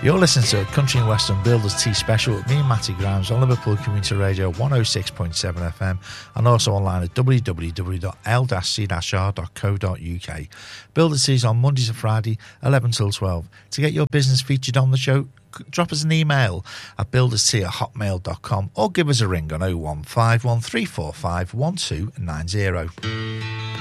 You're listening to a Country and Western Builders Tea Special with me and Matty Grimes on Liverpool Community Radio 106.7 FM and also online at www.l-c-r.co.uk. Builders Tea is on Mondays and Friday, 11 till 12. To get your business featured on the show, drop us an email at builderstea@hotmail.com or give us a ring on 0151345 1290.